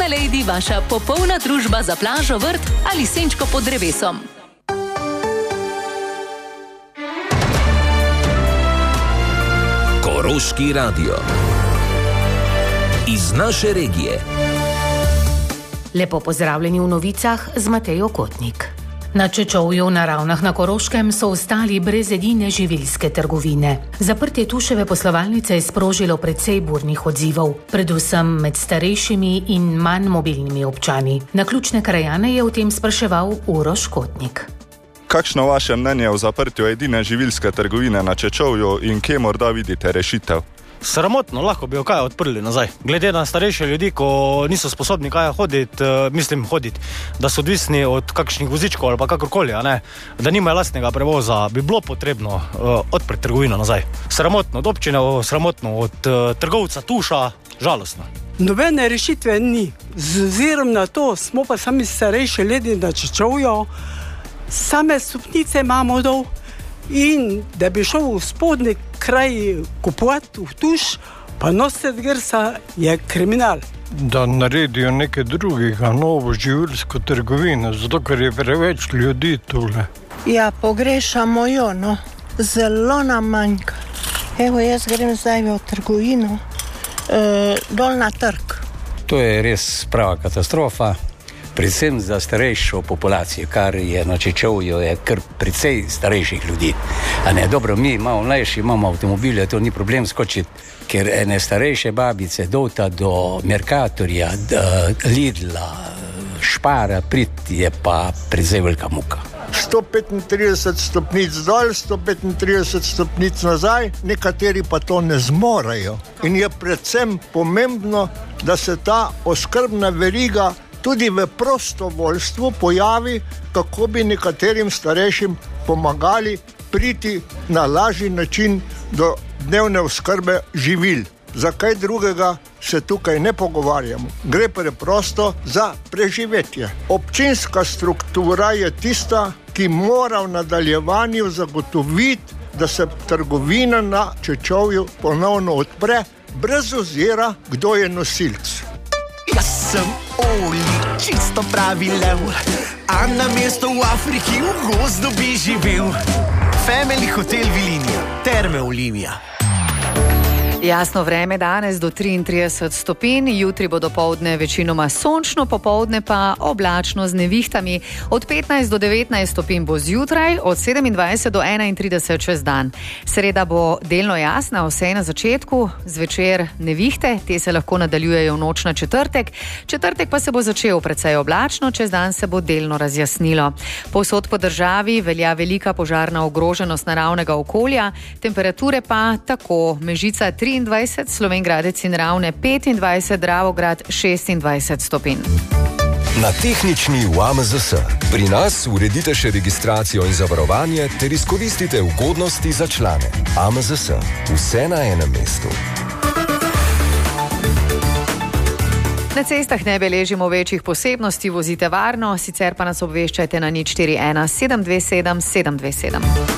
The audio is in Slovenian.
Mega Lady, vaša popolna družba za plažo, vrt ali senčko pod drevesom. Koroški radio. Iz naše regije. Lepo pozdravljeni v novicah z Matejo Kotnik. Na Čečovju na Ravnah na Koroškem so ostali brez edine živilske trgovine. Zaprtje Tuševe poslovalnice je sprožilo precej burnih odzivov, predvsem med starejšimi in manj mobilnimi občani. Na ključne krajane je o tem spraševal Uroš Kotnik. Kakšno vaše mnenje o zaprtju edine živilske trgovine na Čečovju in kje morda vidite rešitev? Sramotno, lahko bi jo kaj odprli nazaj. Glede na starejše ljudi, ko niso sposobni kaj hoditi, da so odvisni od kakšnih vozičkov ali pa kakorkoli, da nimajo lastnega prevoza, bi bilo potrebno odpreti trgovino nazaj. Sramotno od občine, sramotno od trgovca Tuša, žalostno. Nobene rešitve ni. Z ozirom na to smo pa sami starejši ljudi na Čečovju, same stopnice imamo dol in da bi šel v spodnji kraj kupovati v Tuš, pa nositi grsa je kriminal. Da naredijo nekaj drugega, novo živilsko trgovino, zato ker je preveč ljudi tule. Ja, pogrešamo jo, no. Zelo nam manjka. Evo, jaz grem zdaj v trgovino, dol na trg. To je res prava katastrofa, predvsem za starejšo populacijo, kar je na Čečovju, je kar precej starejših ljudi. Dobro, mi imamo mlajši, imamo avtomobile, to ni problem skočiti, ker ene starejše babice dota do Mercatorja, Lidla, Špara, priti je pa precej velika muka. 135 stopnic dol, 135 stopnic nazaj, nekateri pa to ne zmorejo. In je predvsem pomembno, da se ta oskrbna veriga tudi v prostovoljstvu pojavi, kako bi nekaterim starejšim pomagali priti na lažji način do dnevne oskrbe živil. Za kaj drugega se tukaj ne pogovarjamo. Gre preprosto za preživetje. Občinska struktura je tista, ki mora v nadaljevanju zagotoviti, da se trgovina na Čečovju ponovno odpre, brez ozira, kdo je nosilc. Jaz sem Oli, čisto pravi lev, a na mesto v Afriki v gozdu bi živel. Family Hotel Vilinija, Terme Olimija. Jasno vreme danes do 33 stopinj, jutri bo dopoldne večinoma sončno, popoldne pa oblačno z nevihtami. Od 15 do 19 stopinj bo zjutraj, od 27 do 31 čez dan. Sreda bo delno jasna, vse na začetku, zvečer nevihte, te se lahko nadaljujejo v noč na četrtek. Četrtek pa se bo začel precej oblačno, čez dan se bo delno razjasnilo. Povsod po državi velja velika požarna ogroženost naravnega okolja, temperature pa tako: Mežica 23, Slovenj Gradec in Ravne 25, Dravograd 26 stopinj. Na tehnični v AMZS. Pri nas uredite še registracijo in zavarovanje ter izkoristite ugodnosti za člane. AMZS. Vse na enem mestu. Na cestah ne beležimo večjih posebnosti, vozite varno, sicer pa nas obveščajte na 041 727 727.